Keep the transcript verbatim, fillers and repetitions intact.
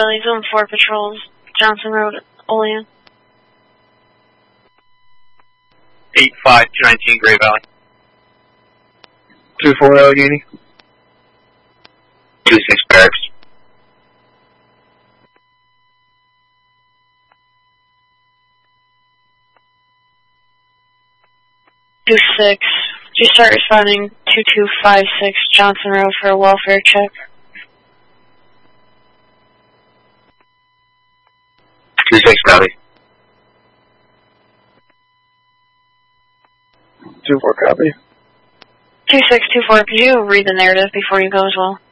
Willie, Zone four patrols, Johnson Road, Olean. eight five two nineteen, Gray Valley. two four Allegheny. two six Barracks. two six. Do you start responding two two five six Johnson Road for a welfare check? two six Valley. two four copy. two six two four, could you read the narrative before you go as well?